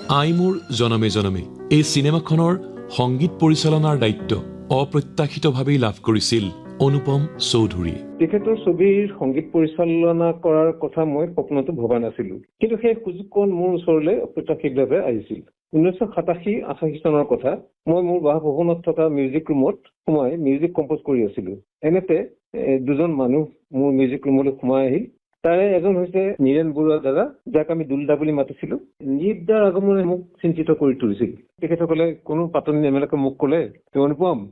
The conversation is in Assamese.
আই মোৰ জনমে জনমে এই চিনেমাখনৰ সংগীত পৰিচালনাৰ দায়িত্ব অপ্ৰত্যাশিতভাৱেই লাভ কৰিছিল অনুপম চৌধুৰীয়ে। তেখেতৰ ছবিৰ সংগীত পৰিচালনা কৰাৰ কথা মই সপোনতো ভবা নাছিলো, কিন্তু সেই সুযোগকণ মোৰ ওচৰলৈ অপ্ৰত্যাশিতভাৱে আহিছিল। 1987-88 চনৰ কথা। মই মোৰ বাসভৱনত থকা মিউজিক ৰুমত সোমাই মিউজিক কম্প'জ কৰি আছিলো। এনেতে দুজন মানুহ মোৰ মিউজিক ৰুমলৈ সোমাই আহিল। তাৰে এজন হৈছে নীৰেণ বৰুৱা দাদা, যাক আমি দুলদা বুলি মাতিছিলো। নীৰদাৰ আগমনে মোক চিন্তিত কৰি তুলিছিল। তেখেতসকলে কোনো পাতনি নেমেলাকৈ মোক ক'লে, অনুপম